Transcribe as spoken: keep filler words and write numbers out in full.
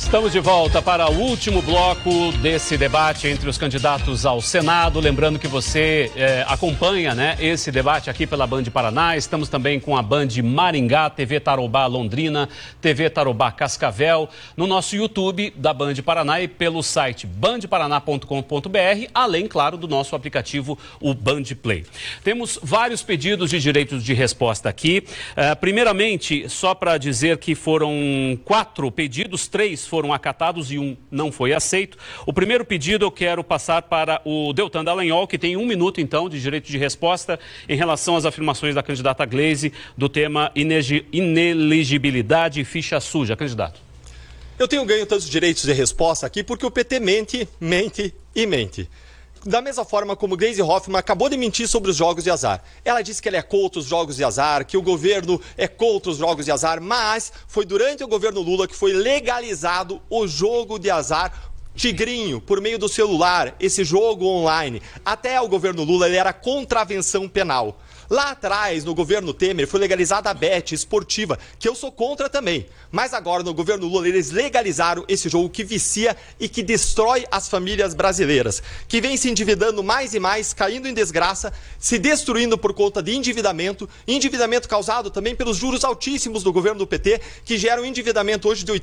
Estamos de volta para o último bloco desse debate entre os candidatos ao Senado. Lembrando que você é, acompanha, né, esse debate aqui pela Band Paraná. Estamos também com a Band Maringá, T V Tarobá Londrina, T V Tarobá Cascavel, no nosso YouTube da Band Paraná e pelo site band paraná ponto com ponto br, além, claro, do nosso aplicativo, o Band Play. Temos vários pedidos de direitos de resposta aqui. Uh, primeiramente, só para dizer que foram quatro pedidos, três foram acatados e um não foi aceito. O primeiro pedido eu quero passar para o Deltan Dallagnol, que tem um minuto, então, de direito de resposta em relação às afirmações da candidata Gleisi do tema inelegibilidade e ficha suja. Candidato. Eu tenho ganho tantos direitos de resposta aqui porque o P T mente, mente e mente. Da mesma forma como Gleisi Hoffmann acabou de mentir sobre os jogos de azar. Ela disse que ela é contra os jogos de azar, que o governo é contra os jogos de azar, mas foi durante o governo Lula que foi legalizado o jogo de azar Tigrinho, por meio do celular, esse jogo online. Até o governo Lula ele era contravenção penal. Lá atrás, no governo Temer, foi legalizada a bet esportiva, que eu sou contra também. Mas agora, no governo Lula, eles legalizaram esse jogo que vicia e que destrói as famílias brasileiras, que vem se endividando mais e mais, caindo em desgraça, se destruindo por conta de endividamento, endividamento causado também pelos juros altíssimos do governo do P T, que geram endividamento hoje de